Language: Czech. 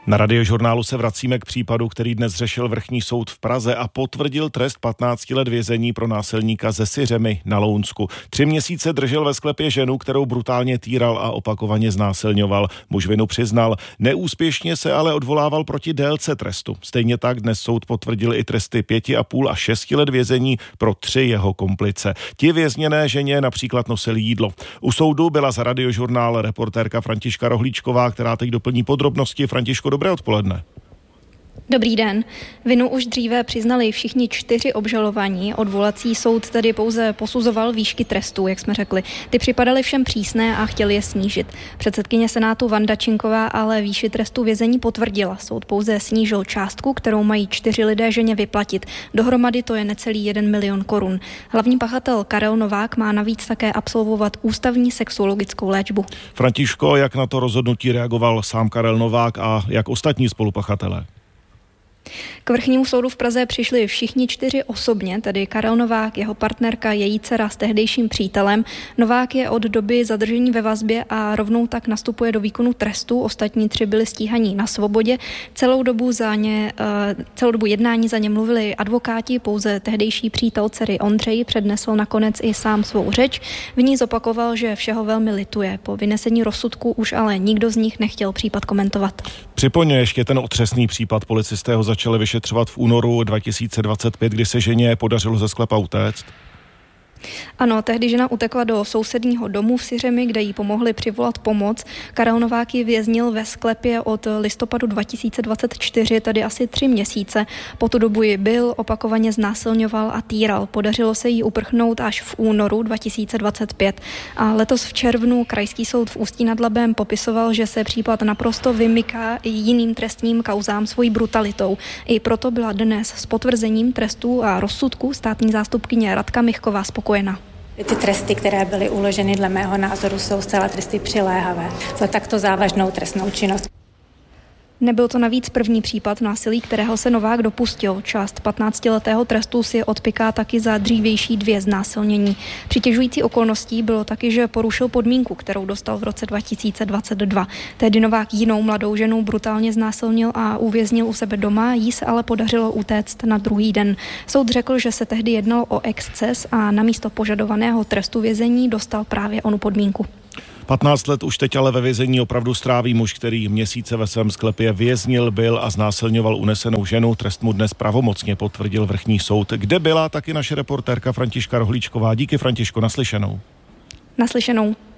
Na Radiožurnálu se vracíme k případu, který dnes řešil vrchní soud v Praze a potvrdil trest 15 let vězení pro násilníka ze Syřemy na Lounsku. 3 měsíce držel ve sklepě ženu, kterou brutálně týral a opakovaně znásilňoval. Muž vinu přiznal. Neúspěšně se ale odvolával proti délce trestu. Stejně tak dnes soud potvrdil i tresty 5,5 a 6 let vězení pro 3 jeho komplice. Ti vězněné ženě například nosili jídlo. U soudu byla za Radiožurnál reportérka Františka Rohlíčková, která teď doplní podrobnosti. Františko, dobré odpoledne. Dobrý den. Vinu už dříve přiznali všichni 4 obžalovaní. Odvolací soud tedy pouze posuzoval výšky trestů, jak jsme řekli. Ty připadaly všem přísné a chtěli je snížit. Předsedkyně Senátu Vanda Činková ale výši trestu vězení potvrdila. Soud pouze snížil částku, kterou mají 4 lidé ženě vyplatit. Dohromady to je necelý 1 milion korun. Hlavní pachatel Karel Novák má navíc také absolvovat ústavní sexuologickou léčbu. Františko, jak na to rozhodnutí reagoval sám Karel Novák a jak ostatní spolupachatelé? K vrchnímu soudu v Praze přišli všichni 4 osobně, tedy Karel Novák, jeho partnerka, její dcera s tehdejším přítelem. Novák je od doby zadržení ve vazbě a rovnou tak nastupuje do výkonu trestu. Ostatní 3 byli stíhaní na svobodě. Celou dobu jednání za ně mluvili advokáti, pouze tehdejší přítel dcery Ondřej přednesl nakonec i sám svou řeč. V ní zopakoval, že všeho velmi lituje. Po vynesení rozsudku už ale nikdo z nich nechtěl případ komentovat. Připomeňme ještě ten otřesný případ. Policisté ho začali vyšetřovat v únoru 2025, kdy se ženě podařilo ze sklepa utéct. Ano, tehdy žena utekla do sousedního domu v Syřemi, kde jí pomohli přivolat pomoc. Karel Novák ji věznil ve sklepě od listopadu 2024, tedy asi 3 měsíce. Po tu dobu ji byl, opakovaně znásilňoval a týral. Podařilo se jí uprchnout až v únoru 2025. A letos v červnu krajský soud v Ústí nad Labem popisoval, že se případ naprosto vymyká i jiným trestním kauzám svojí brutalitou. I proto byla dnes s potvrzením trestů a rozsudku státní zástupkyně Radka Michková spokojená. Ty tresty, které byly uloženy dle mého názoru, jsou zcela tresty přiléhavé za takto závažnou trestnou činnost. Nebyl to navíc první případ násilí, kterého se Novák dopustil. Část 15letého trestu si odpiká taky za dřívější 2 znásilnění. Přitěžující okolností bylo taky, že porušil podmínku, kterou dostal v roce 2022. Tehdy Novák jinou mladou ženu brutálně znásilnil a uvěznil u sebe doma, jí se ale podařilo utéct na druhý den. Soud řekl, že se tehdy jednalo o exces a namísto požadovaného trestu vězení dostal právě onu podmínku. 15 let už teď ale ve vězení opravdu stráví muž, který měsíce ve svém sklepě věznil, byl a znásilňoval unesenou ženu. Trest mu dnes pravomocně potvrdil vrchní soud, kde byla taky naše reportérka Františka Rohlíčková. Díky, Františko, naslyšenou. Naslyšenou.